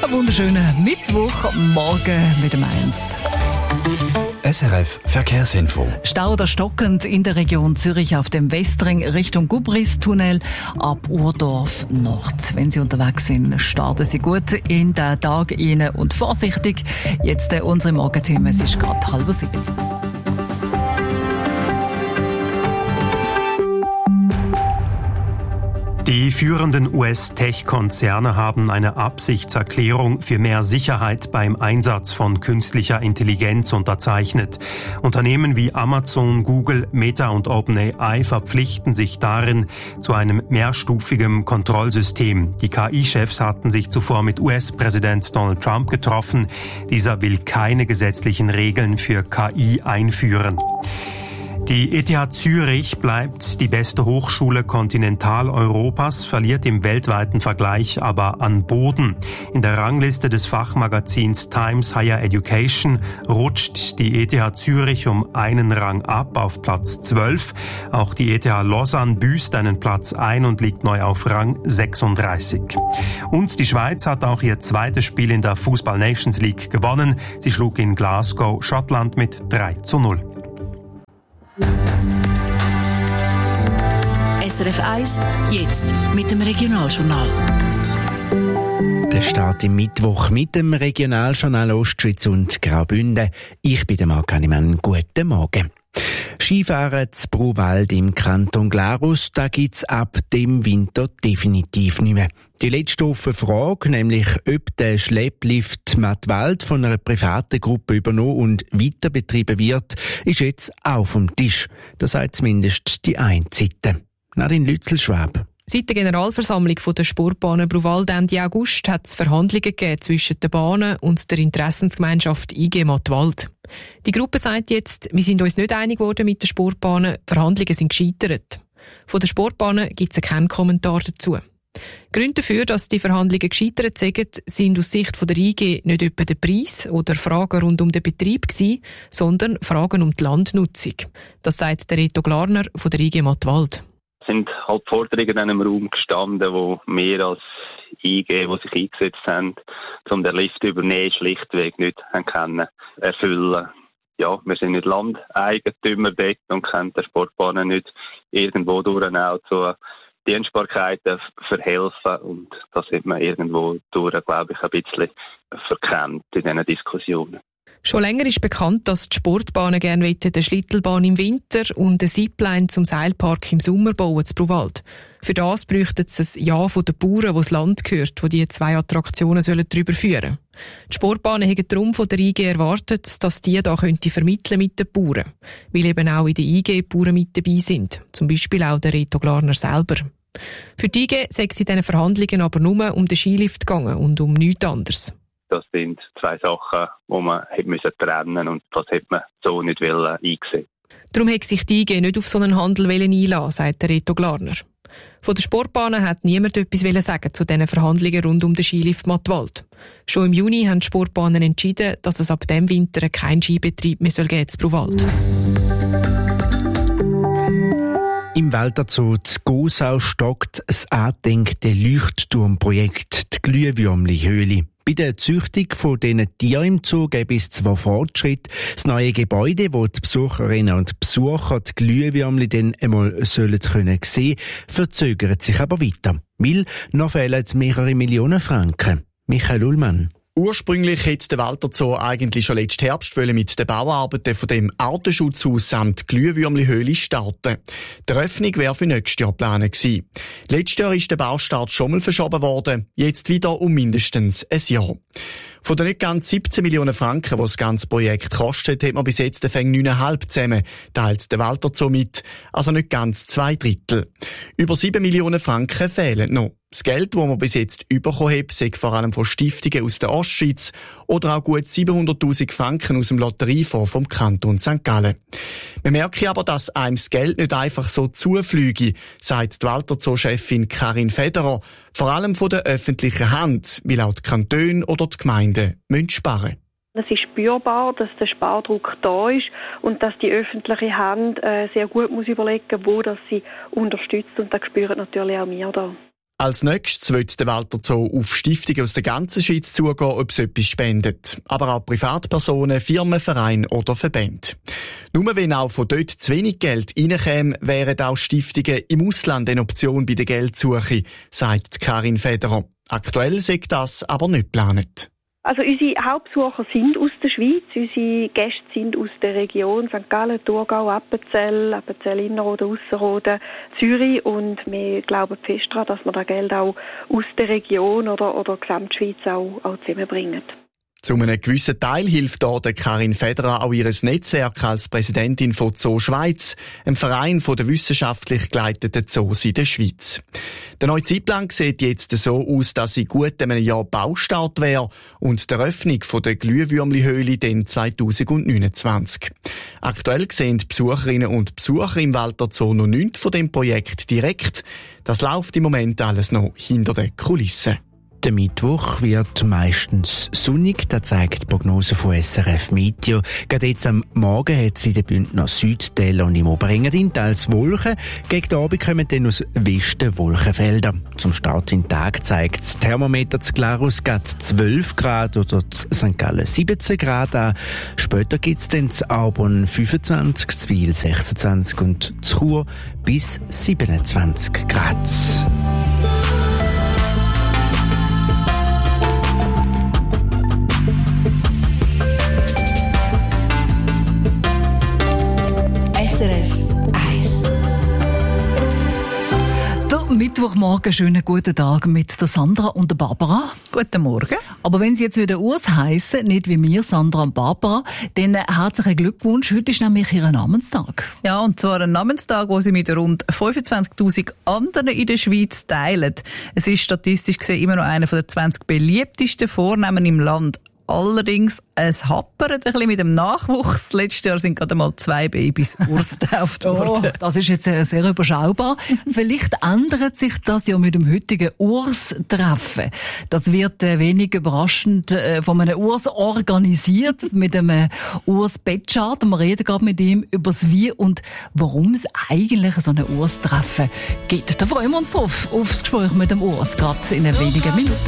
wunderschönen Mittwochmorgen mit dem 1. SRF Verkehrsinfo. Stau oder stockend in der Region Zürich auf dem Westring Richtung Gubristunnel ab Urdorf Nord. Wenn Sie unterwegs sind, starten Sie gut in den Tag rein und vorsichtig. Jetzt unsere Morgenthemen. Es ist gerade 6:30. Die führenden US-Tech-Konzerne haben eine Absichtserklärung für mehr Sicherheit beim Einsatz von künstlicher Intelligenz unterzeichnet. Unternehmen wie Amazon, Google, Meta und OpenAI verpflichten sich darin zu einem mehrstufigen Kontrollsystem. Die KI-Chefs hatten sich zuvor mit US-Präsident Donald Trump getroffen. Dieser will keine gesetzlichen Regeln für KI einführen. Die ETH Zürich bleibt die beste Hochschule Kontinentaleuropas, verliert im weltweiten Vergleich aber an Boden. In der Rangliste des Fachmagazins Times Higher Education rutscht die ETH Zürich um einen Rang ab auf Platz 12. Auch die ETH Lausanne büßt einen Platz ein und liegt neu auf Rang 36. Und die Schweiz hat auch ihr zweites Spiel in der Fußball Nations League gewonnen. Sie schlug in Glasgow Schottland mit 3:0. SRF 1, jetzt mit dem Regionaljournal. Der Start im Mittwoch mit dem Regionaljournal Ostschweiz und Graubünden. Ich bin der Marc Hannemann. Guten Morgen. Skifahren zu Bruwald im Kanton Glarus, da gibt's ab dem Winter definitiv nicht mehr. Die letzte offene Frage, nämlich ob der Schlepplift Mattwald von einer privaten Gruppe übernommen und weiterbetrieben wird, ist jetzt auch vom Tisch. Das sagt zumindest die eine Seite. Nadine Lützelschwab. Seit der Generalversammlung der Sportbahnen Bruwald Ende August hat es Verhandlungen gegeben zwischen den Bahnen und der Interessensgemeinschaft IG Mattwald. Die Gruppe sagt jetzt, wir sind uns nicht einig geworden mit den Sportbahnen, die Verhandlungen sind gescheitert. Von den Sportbahnen gibt es keinen Kommentar dazu. Gründe dafür, dass die Verhandlungen gescheitert sind aus Sicht der IG nicht etwa der Preis oder Fragen rund um den Betrieb gewesen, sondern Fragen um die Landnutzung. Das sagt der Reto Glarner von der IG Mattwald. Es sind halt Forderungen in einem Raum gestanden, wo mehr als IG, die sich eingesetzt haben, um den Lift übernehmen, schlichtweg nicht können erfüllen. Ja, wir sind nicht Landeigentümer dort und können der Sportbahnen nicht irgendwo durch auch zu Dienstbarkeiten verhelfen. Und das hat man irgendwo durch, glaube ich, ein bisschen verkennt in diesen Diskussionen. Schon länger ist bekannt, dass die Sportbahnen gerne eine Schlittelbahn im Winter und eine Zipline zum Seilpark im Sommer bauen zu Bruwald. Für das bräuchten sie ein Ja von den Bauern, wo das Land gehört, wo die zwei Attraktionen darüber führen sollen. Die Sportbahnen haben darum von der IG erwartet, dass die da vermitteln mit den Bauern. Weil eben auch in der IG Bauern mit dabei sind. Zum Beispiel auch der Reto Glarner selber. Für die IG sei es in diesen Verhandlungen aber nur um den Skilift gegangen und um nichts anderes. Das sind zwei Sachen, die man trennen musste und das hätte man so nicht eingesehen. Darum hat sich die IG nicht auf so einen Handel einlassen, sagt der Reto Glarner. Von den Sportbahnen hat niemand etwas sagen zu diesen Verhandlungen rund um den Skilift Mattwald. Schon im Juni haben die Sportbahnen entschieden, dass es ab diesem Winter keinen Skibetrieb mehr geben soll zu Bruwald. Im Wälderzoo zu Gosau stockt das angedenkte Leuchtturmprojekt, die Glühwürmli-Höhle. Bei der Züchtung von diesen Tieren im Zoo gäbe es zwar Fortschritt. Das neue Gebäude, wo die Besucherinnen und Besucher die Glühwürmli dann einmal sehen können, verzögert sich aber weiter. Weil noch fehlen mehrere Millionen Franken. Michael Ullmann. Ursprünglich hätte der Wälderzoo eigentlich schon letzten Herbst mit den Bauarbeiten von dem Artenschutzhaus samt Glühwürmli-Höhle starten. Die Eröffnung wäre für nächstes Jahr geplant gewesen. Letztes Jahr ist der Baustart schon mal verschoben worden, jetzt wieder um mindestens ein Jahr. Von den nicht ganz 17 Millionen Franken, die das ganze Projekt kostet, hat man bis jetzt 9,5 zusammen, teilt der Wälderzoo mit, also nicht ganz 2/3. Über 7 Millionen Franken fehlen noch. Das Geld, das man bis jetzt bekommen hat, sei vor allem von Stiftungen aus der Ostschweiz oder auch gut 700'000 Franken aus dem Lotteriefonds vom Kanton St. Gallen. Man merke aber, dass einem das Geld nicht einfach so zufliege, sagt die Wälderzoo-Chefin Karin Federer, vor allem von der öffentlichen Hand, weil auch die Kantone oder die Gemeinden sparen müssen. Es ist spürbar, dass der Spardruck da ist und dass die öffentliche Hand sehr gut muss überlegen, wo das sie unterstützt, und das spüren natürlich auch wir da. Als nächstes wird der Walter Zoo auf Stiftungen aus der ganzen Schweiz zugehen, ob sie etwas spendet. Aber auch Privatpersonen, Firmen, Vereine oder Verbände. Nur wenn auch von dort zu wenig Geld reinkäme, wären auch Stiftungen im Ausland eine Option bei der Geldsuche, sagt Karin Federer. Aktuell sei das aber nicht geplant. Also unsere Hauptbesucher sind aus der Schweiz, unsere Gäste sind aus der Region St. Gallen, Thurgau, Appenzell Innerrhoden, Ausserrhoden, Zürich und wir glauben fest daran, dass wir das Geld auch aus der Region oder Gesamtschweiz auch zusammenbringen. Zu einem gewissen Teil hilft dort Karin Federer auch ihr Netzwerk als Präsidentin von Zoo Schweiz, einem Verein von der wissenschaftlich geleiteten Zoos in der Schweiz. Der neue Zeitplan sieht jetzt so aus, dass in gut einem Jahr Baustart wäre und die Eröffnung der Glühwürmli-Höhle dann 2029. Aktuell sehen die Besucherinnen und Besucher im Walter Zoo noch nichts von dem Projekt direkt. Das läuft im Moment alles noch hinter den Kulissen. Der Mittwoch wird meistens sonnig, das zeigt die Prognose von SRF Meteo. Gerade jetzt am Morgen hat es in den Bündner Südtälern und im Oberengadin teils Wolken. Gegen den Abend kommen dann aus Westen Wolkenfelder. Zum Start in den Tag zeigt das Thermometer zu Glarus gerade 12 Grad oder zu St. Gallen 17 Grad an. Später gibt es dann zu Arbon 25, zu Wil 26 und zu Chur bis 27 Grad. Mittwochmorgen, schönen guten Tag mit der Sandra und der Barbara. Guten Morgen. Aber wenn Sie jetzt wieder Urs heissen, nicht wie wir, Sandra und Barbara, dann herzlichen Glückwunsch. Heute ist nämlich Ihr Namenstag. Ja, und zwar ein Namenstag, den Sie mit rund 25'000 anderen in der Schweiz teilen. Es ist statistisch gesehen immer noch einer der 20 beliebtesten Vornamen im Land. Allerdings, es happert ein bisschen mit dem Nachwuchs. Letztes Jahr sind gerade mal 2 Babys Urs getauft worden. Das ist jetzt sehr überschaubar. Vielleicht ändert sich das ja mit dem heutigen Urs-Treffen. Das wird wenig überraschend von einem Urs organisiert, mit einem Urs Betschart. Wir reden gerade mit ihm über das Wie und warum es eigentlich so ein Urs-Treffen gibt. Da freuen wir uns drauf, auf das Gespräch mit dem Urs, gerade in wenigen Minuten.